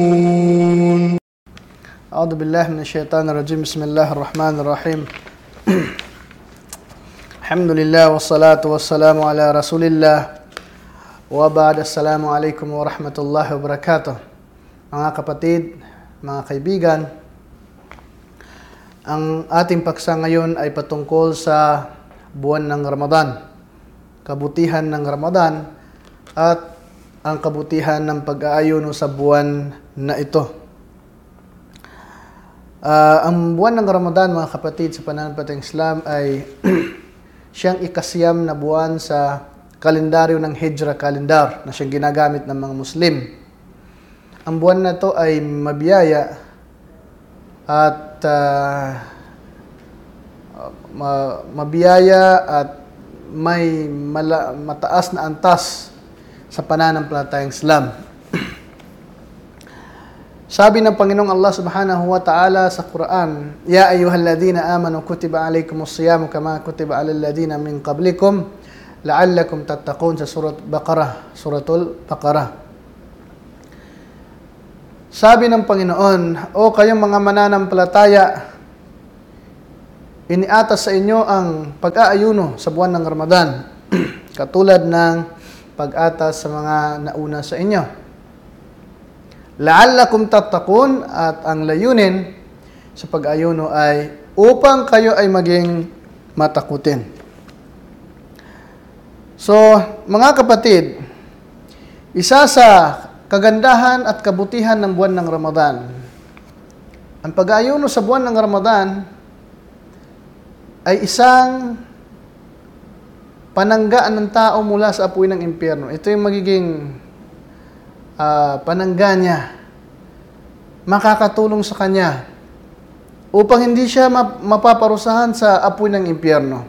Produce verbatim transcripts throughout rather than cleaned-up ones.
أعوذ بالله من الشيطان الرجيم بسم الله الرحمن الرحيم الحمد لله والصلاة والسلام على رسول الله وبعد السلام عليكم ورحمة الله وبركاته. Mga kapatid, mga kaibigan, ang ating paksa ngayon ay patungkol sa buwan ng Ramadan, kabutihan ng Ramadan at ang kabutihan ng pag-aayuno sa buwan na ito. Uh, ang buwan ng Ramadan, mga kapatid, sa pananampalatayang Islam ay siyang ikasyam na buwan sa kalendaryo ng Hijra calendar na siyang ginagamit ng mga Muslim. Ang buwan na ito ay mabiyaya at uh, ma- mabiyaya at may mala- mataas na antas sa pananampalatayang Islam. Sabi ng Panginoong Allah Subhanahu wa Ta'ala sa Quran, Ya ayyuhalladhina amanu kutiba alaykumus siyamu kama kutiba alal ladhina min qablikum la'allakum tattaqun, sa surat Baqarah, suratul Baqarah. Sabi ng Panginoon, O kayong mga mananampalataya, iniatas sa inyo ang pag-aayuno sa buwan ng Ramadan, katulad ng pag-atas sa mga nauna sa inyo. La'allakum tattaqun, at ang layunin sa pag-ayuno ay upang kayo ay maging matakutin. So, mga kapatid, isa sa kagandahan at kabutihan ng buwan ng Ramadan, ang pag-ayuno sa buwan ng Ramadan ay isang pananggaan ng tao mula sa apoy ng impyerno. Ito yung magiging Uh, panangga niya, makakatulong sa kanya upang hindi siya mapaparusahan sa apoy ng impyerno.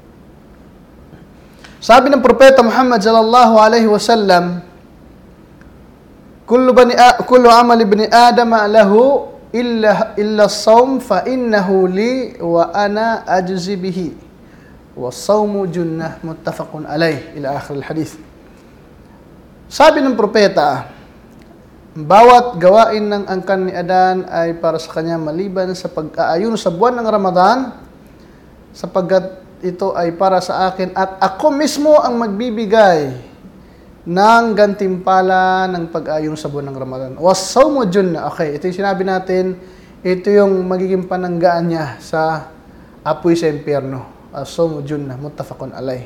Sabi ng Propeta Muhammad sallallahu alaihi wasallam, kullu bani kullu amali bani adama lahu illa illa as-sawm fa innahu li wa ana ajzi bihi was-sawmu junnah, muttafaqun alayh, ila akhir al-hadith. Sabi ng propeta, bawat gawain ng angkan ni Adan ay para sa kanya maliban sa pag-aayuno sa buwan ng Ramadan, sapagkat ito ay para sa akin at ako mismo ang magbibigay ng gantimpala ng pag-aayuno sa buwan ng Ramadan. Was-sawmu junnah. Okay, ito yung sinabi natin, ito yung magiging pananggaan niya sa apoy sa impyerno. As-sawmu junnah, muttafaqun alayh.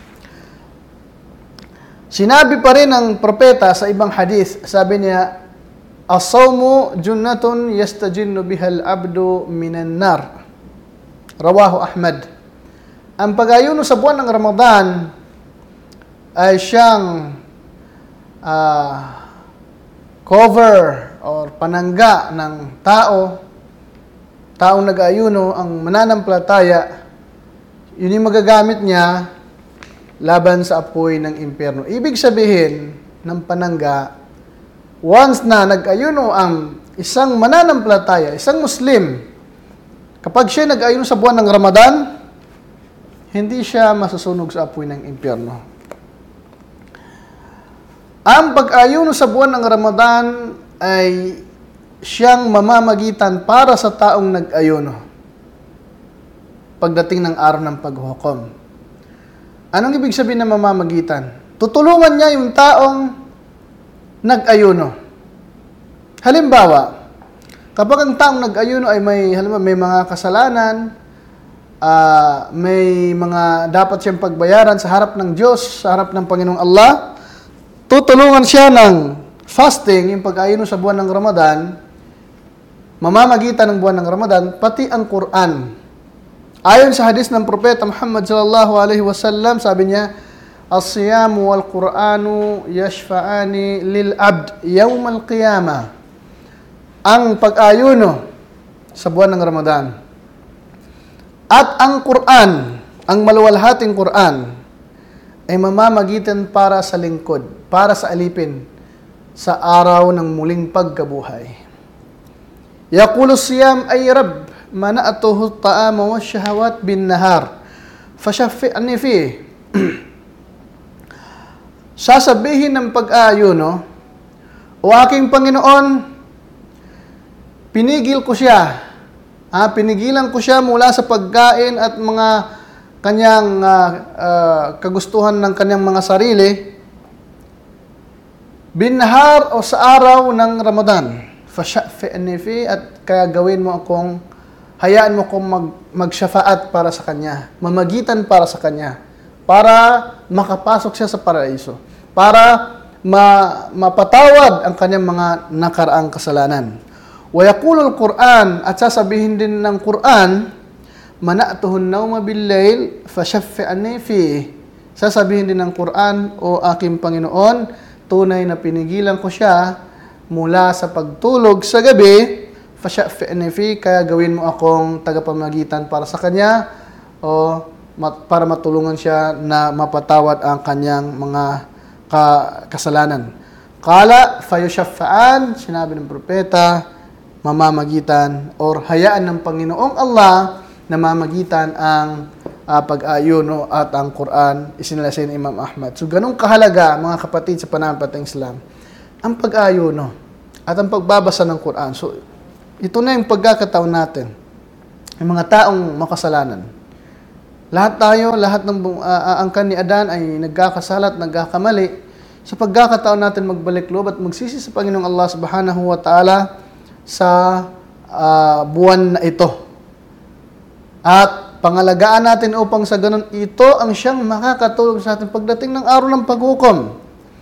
Sinabi pa rin ng propeta sa ibang hadith, sabi niya, As-sawmu junnatun yastajinnu bihal abdu minan nar. Rawahu Ahmad. Ang pag-ayuno sa buwan ng Ramadan ay siyang uh, cover or panangga ng tao, taong nag-ayuno, ang mananampalataya, yun yung magagamit niya laban sa apoy ng impyerno. Ibig sabihin ng panangga, once na nag-ayuno ang isang mananampalataya, isang Muslim, kapag siya nag-ayuno sa buwan ng Ramadan, hindi siya masusunog sa apoy ng impyerno. Ang pag-ayuno sa buwan ng Ramadan ay siyang mamamagitan para sa taong nag-ayuno pagdating ng araw ng paghuhukom. Anong ibig sabihin ng mamamagitan? Tutulungan niya yung taong nag-ayuno. Halimbawa, kapag ang taong nag-ayuno ay may, halimbawa, may mga kasalanan, uh, may mga dapat siyang pagbayaran sa harap ng Diyos, sa harap ng Panginoong Allah, tutulungan siya ng fasting, yung pag-ayuno sa buwan ng Ramadan, mamamagitan ng buwan ng Ramadan, pati ang Quran. Ayon sa hadis ng Propeta Muhammad sallallahu alaihi wasallam, sabi niya, As-siyamu wal Qur'anu yashfa'ani lil abd yawm al-qiyamah. Ang pag-ayuno sa buwan ng Ramadan at ang Quran, ang maluwalhating Quran, ay mamamagitan para sa lingkod, para sa alipin sa araw ng muling pagkabuhay. Yaqulu siyam ay Rabb, mana'atuhu ta'ama wa syahawat bin nahar fashaffi'ni fi. Sasabihin ng pag-aayuno, O aking Panginoon, pinigil ko siya. Ah, pinigilan ko siya mula sa pagkain at mga kanyang uh, uh, kagustuhan ng kanyang mga sarili. Binhar o sa araw ng Ramadan. Fasha'fi'ni fi, at kaya gawin mo akong, hayaan mo akong mag, magsyafaat para sa kanya. Mamagitan para sa kanya. Para makapasok siya sa paraiso. Para ma, mapatawad ang kanyang mga nakaraang kasalanan. Wa yaqulul Qur'an, at sasabihin din ng Qur'an, mana'tuhun nawma bil-layl fashaffi'ni fi. Sasabihin din ng Qur'an, o aking Panginoon, tunay na pinigilan ko siya mula sa pagtulog sa gabi, fashaffi'ni fi, kaya gawin mo akong tagapamagitan para sa kanya, o mat, para matulungan siya na mapatawad ang kanyang mga ka, kasalanan. Qala fayushaffa'an, sinabi ng propeta, mamamagitan or hayaan ng Panginoong Allah na mamagitan ang uh, pag-ayuno at ang Quran, isinalasin ni Imam Ahmad. So, ganun kahalaga, mga kapatid sa pananampalatayang Islam, ang pag-ayuno at ang pagbabasa ng Quran. So, ito na yung pagkakataon natin. Yung mga taong makasalanan. Lahat tayo, lahat ng uh, angkan ni Adan ay nagkakasala at nagkakamali. Sa pagkakataon natin magbalik loob at magsisi sa Panginoong Allah Subhanahu wa Ta'ala sa uh, buwan na ito. At pangalagaan natin upang sa ganun, ito ang siyang makakatulong sa atin pagdating ng araw ng paghukom.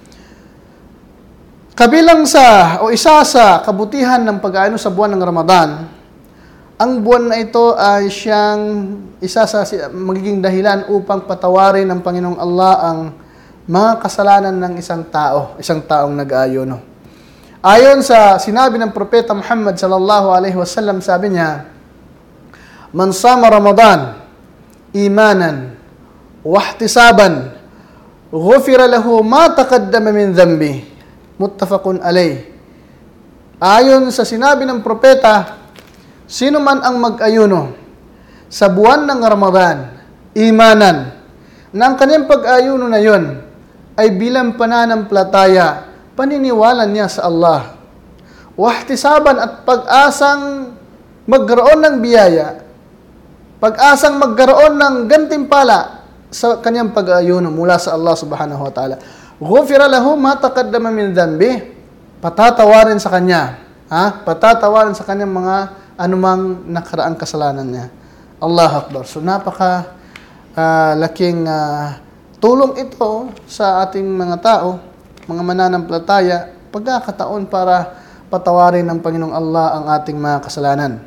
Kabilang sa, o isa sa kabutihan ng pag-aano sa buwan ng Ramadan, ang buwan na ito ay siyang isa sa magiging dahilan upang patawarin ng Panginoong Allah ang mga kasalanan ng isang tao, isang taong nag-aayuno. Ayon sa sinabi ng Propeta Muhammad sallallahu alaihi wasallam, sabi niya, man sama Ramadan imanan wa ihtisaban ghufira lahu ma taqaddama min dhanbi, muttafaqun alayh. Ayon sa sinabi ng propeta, sino man ang mag-ayuno sa buwan ng Ramadan imanan, na ang kanyang pag-ayuno na yon ay bilang pananampalataya, paniniwala niya sa Allah, wahtisaban, at pag-asang magkaroon ng biyaya, pag-asang magkaroon ng gantimpala sa kanyang pag-ayuno mula sa Allah Subhanahu wa Ta'ala. Ghufira lahu ma taqaddama min dhanbi, patatawarin sa kanya, ha? Patatawarin sa kanyang mga anumang nakaraang kasalanan niya. Allahu Akbar. So napaka uh, laking uh, tulong ito sa ating mga tao, mga mananampalataya, pagkakataon para patawarin ng Panginoong Allah ang ating mga kasalanan.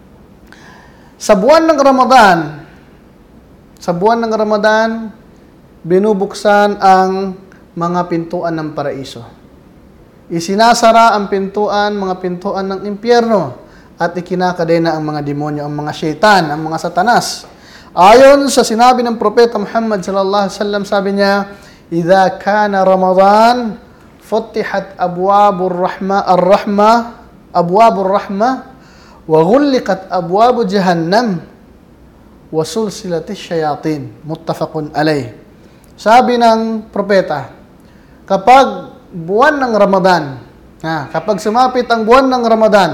Sa buwan ng Ramadan, sa buwan ng Ramadan, binubuksan ang mga pintuan ng paraiso. Isinasara ang pintuan, mga pintuan ng impyerno, at ikinakadena ang mga demonyo, ang mga syaitan, ang mga satanas. Ayon sa sinabi ng Propeta Muhammad sallallahu alaihi wasallam, sabi niya, idza kana Ramadan futihat abwabur rahma ar-rahma abwabur rahma wa ghulliqat abwabu jahannam wa sulsilatish syayatin, muttafaqun alayh. Sabi ng propeta, kapag buwan ng Ramadan, ha, kapag sumapit ang buwan ng Ramadan,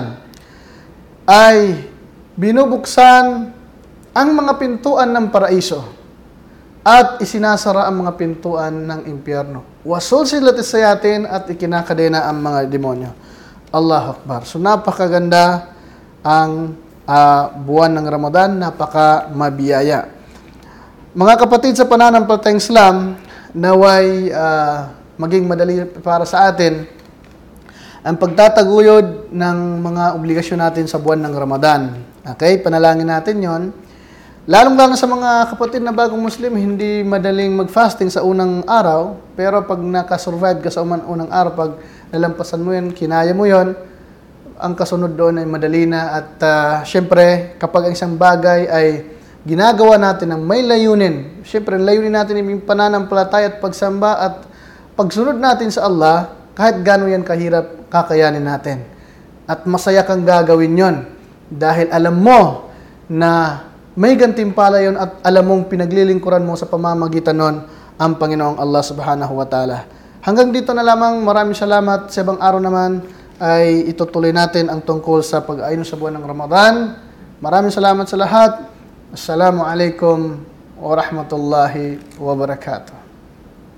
ay binubuksan ang mga pintuan ng paraiso at isinasara ang mga pintuan ng impyerno. Wasul sila tisayatin, at ikinakadena ang mga demonyo. Allahu Akbar. So napakaganda ang uh, buwan ng Ramadan, napaka mabiyaya. Mga kapatid sa pananampalatayang Islam, naway uh, maging madali para sa atin ang pagtataguyod ng mga obligasyon natin sa buwan ng Ramadan. Okay? Panalangin natin yon. Lalong-lalo sa mga kapatid na bagong Muslim, hindi madaling mag-fasting sa unang araw, pero pag nakasurvive ka sa unang araw, pag nalampasan mo yun, kinaya mo yun, ang kasunod doon ay madali na. At uh, syempre, kapag ang isang bagay ay ginagawa natin ng may layunin, syempre, layunin natin yung pananampalataya at pagsamba at pagsunod natin sa Allah, kahit gano'n yan kahirap, kakayanin natin. At masaya kang gagawin yon dahil alam mo na may gantimpala yon at alam mong pinaglilingkuran mo sa pamamagitan nun ang Panginoong Allah Subhanahu wa Ta'ala. Hanggang dito na lamang. Maraming salamat. Sa ibang araw naman ay itutuloy natin ang tungkol sa pag-ayuno sa buwan ng Ramadan. Maraming salamat sa lahat. Assalamualaikum warahmatullahi wabarakatuh.